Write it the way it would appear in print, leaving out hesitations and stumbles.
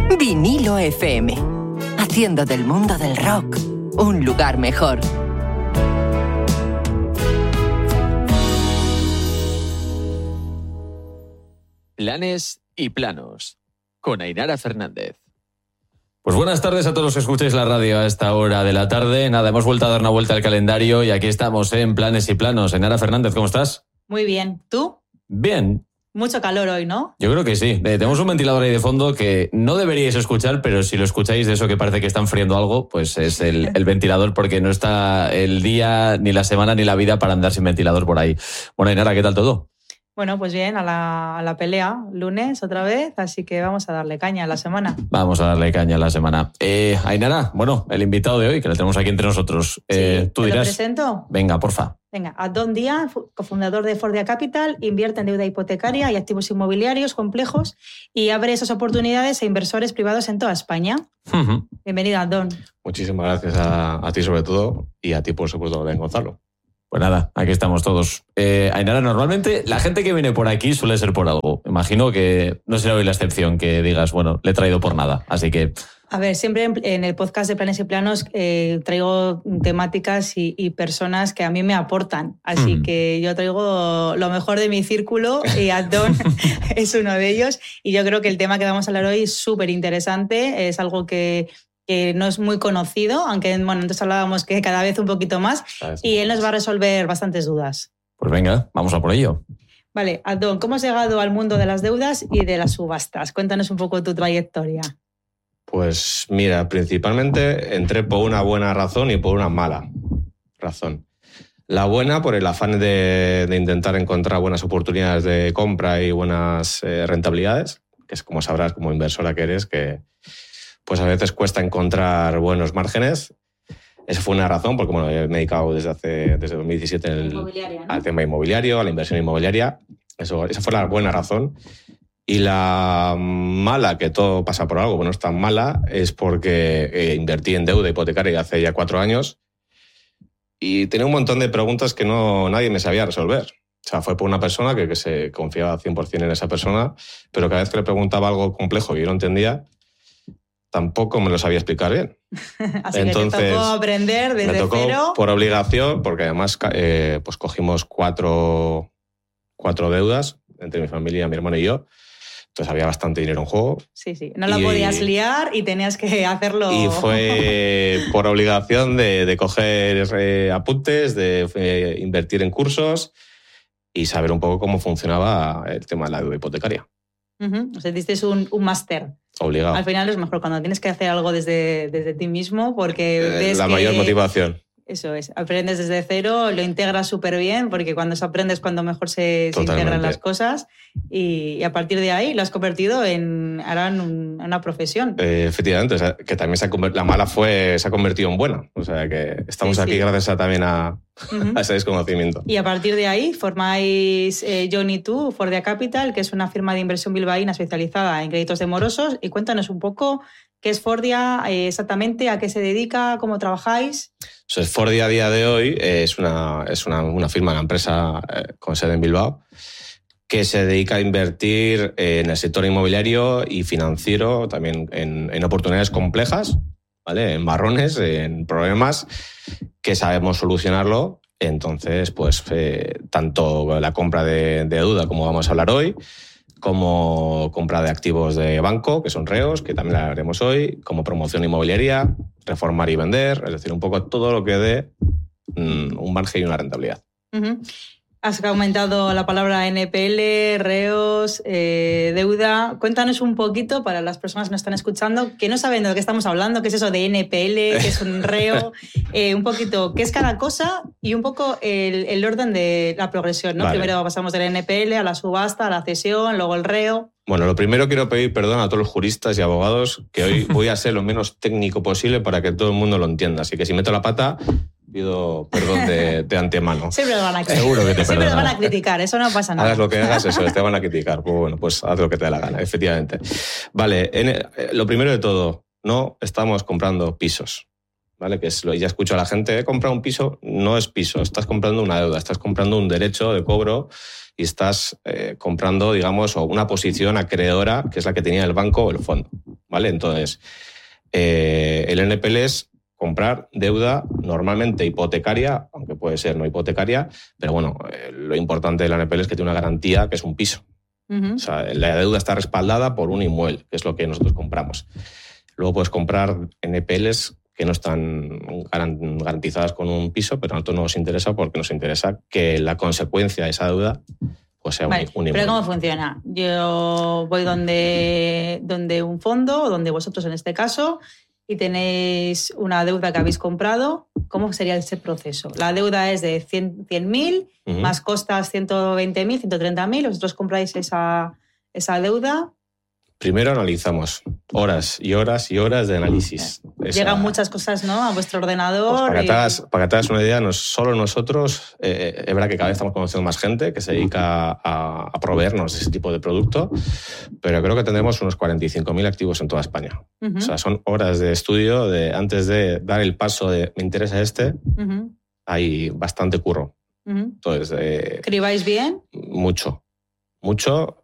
Vinilo FM, haciendo del mundo del rock un lugar mejor. Planes y planos, con Ainara Fernández. Pues buenas tardes a todos los que escucháis la radio a esta hora de la tarde. Nada, hemos vuelto a dar una vuelta al calendario y aquí estamos en Planes y Planos. Ainara Fernández, ¿cómo estás? Muy bien. ¿Tú? Bien. Mucho calor hoy, ¿no? Yo creo que sí. Tenemos un ventilador ahí de fondo que no deberíais escuchar, pero si lo escucháis de eso que parece que está enfriando algo, pues es el ventilador, porque no está el día, ni la semana, ni la vida para andar sin ventilador por ahí. Bueno, Ainara, ¿qué tal todo? Bueno, pues bien, a la pelea, lunes otra vez, así que vamos a darle caña a la semana. Vamos a darle caña a la semana. Ainara, bueno, el invitado de hoy, que lo tenemos aquí entre nosotros. Sí, ¿tú dirás? ¿Te lo presento? Venga, porfa. Venga, Adón Díaz, cofundador de Fordia Capital, invierte en deuda hipotecaria y activos inmobiliarios complejos y abre esas oportunidades a inversores privados en toda España. Uh-huh. Bienvenido, Adón. Muchísimas gracias a ti sobre todo y a ti por supuesto, Gonzalo. Pues nada, aquí estamos todos. Ainara, normalmente la gente que viene por aquí suele ser por algo. Imagino que no será hoy la excepción que digas, bueno, le he traído por nada, así que... A ver, siempre en el podcast de Planes y Planos traigo temáticas y personas que a mí me aportan. Así que yo traigo lo mejor de mi círculo y Adón es uno de ellos. Y yo creo que el tema que vamos a hablar hoy es súper interesante. Es algo que no es muy conocido, aunque bueno, antes hablábamos que cada vez un poquito más. Y él nos va a resolver bastantes dudas. Pues venga, vamos a por ello. Vale, Adón, ¿cómo has llegado al mundo de las deudas y de las subastas? Cuéntanos un poco tu trayectoria. Pues mira, principalmente entré por una buena razón y por una mala razón. La buena por el afán de intentar encontrar buenas oportunidades de compra y buenas rentabilidades, que es como sabrás como inversora que eres, que pues a veces cuesta encontrar buenos márgenes. Esa fue una razón, porque bueno, me he dedicado desde 2017 al tema inmobiliario, a la inversión inmobiliaria. Esa fue la buena razón. Y la mala, que todo pasa por algo, bueno, es tan mala, es porque invertí en deuda hipotecaria hace ya 4 años y tenía un montón de preguntas que nadie me sabía resolver. O sea, fue por una persona que se confiaba 100% en esa persona, pero cada vez que le preguntaba algo complejo que yo no entendía, tampoco me lo sabía explicar bien. Así entonces, que te tocó aprender desde me tocó cero. Por obligación, porque además pues cogimos cuatro deudas entre mi familia, mi hermano y yo. Entonces había bastante dinero en juego. Sí, sí. No la podías liar y tenías que hacerlo. Y fue por obligación de coger apuntes, de invertir en cursos y saber un poco cómo funcionaba el tema de la deuda hipotecaria. Uh-huh. O sea, diste un máster. Obligado. Al final es mejor cuando tienes que hacer algo desde ti mismo porque ves la mayor motivación. Eso es, aprendes desde cero, lo integras súper bien, porque cuando se aprende es cuando mejor se integran las cosas y a partir de ahí lo has convertido en una profesión. Efectivamente, o sea, que también la mala se ha convertido en buena, o sea que estamos aquí gracias también a ese desconocimiento. Y a partir de ahí formáis John y tú, Fordia Capital, que es una firma de inversión bilbaína especializada en créditos de morosos, y cuéntanos un poco qué es Fordia exactamente, a qué se dedica, cómo trabajáis. Fordia a día de hoy es una firma, una empresa con sede en Bilbao que se dedica a invertir en el sector inmobiliario y financiero, también en oportunidades complejas, ¿vale? En marrones, en problemas que sabemos solucionarlo. Entonces, pues tanto la compra de deuda, como vamos a hablar hoy, como compra de activos de banco, que son REOs, que también la haremos hoy, como promoción inmobiliaria, reformar y vender, es decir, un poco todo lo que dé un margen y una rentabilidad. Uh-huh. Has comentado la palabra NPL, REOs, deuda. Cuéntanos un poquito para las personas que nos están escuchando, que no saben de lo que estamos hablando, qué es eso de NPL, qué es un REO, un poquito qué es cada cosa y un poco el orden de la progresión, ¿no? Vale. Primero pasamos del NPL a la subasta, a la cesión, luego el REO. Bueno, lo primero quiero pedir perdón a todos los juristas y abogados, que hoy voy a ser lo menos técnico posible para que todo el mundo lo entienda. Así que si meto la pata, pido perdón de antemano. Siempre lo van a criticar. Seguro que te Siempre lo van a criticar, eso no pasa nada. Hagas lo que hagas, eso, te van a criticar. Pues bueno, pues haz lo que te dé la gana, efectivamente. Vale, lo primero de todo, no estamos comprando pisos. ¿Vale? Que es lo ya escucho a la gente, comprar un piso no es piso, estás comprando una deuda, estás comprando un derecho de cobro y estás comprando, digamos, una posición acreedora que es la que tenía el banco o el fondo. ¿vale? Entonces, el NPL es comprar deuda normalmente hipotecaria, aunque puede ser no hipotecaria, pero bueno, lo importante del NPL es que tiene una garantía que es un piso. O sea, la deuda está respaldada por un inmueble, que es lo que nosotros compramos. Luego puedes comprar NPLs que no están garantizadas con un piso, pero a nosotros no nos interesa porque nos interesa que la consecuencia de esa deuda pues sea un inmueble. Pero ¿cómo funciona? Yo voy donde un fondo, o donde vosotros en este caso, y tenéis una deuda que habéis comprado. ¿Cómo sería ese proceso? La deuda es de 100.000, más costas 120.000, 130.000. Vosotros compráis esa deuda. Primero analizamos horas y horas y horas de análisis. Llegan muchas cosas, ¿no?, a vuestro ordenador. Pues para que te hagas una idea, no solo nosotros, es verdad que cada vez estamos conociendo más gente que se dedica a proveernos de ese tipo de producto, pero creo que tendremos unos 45.000 activos en toda España. O sea, son horas de estudio antes de dar el paso de me interesa hay bastante curro. Entonces, ¿Cribáis bien? Mucho.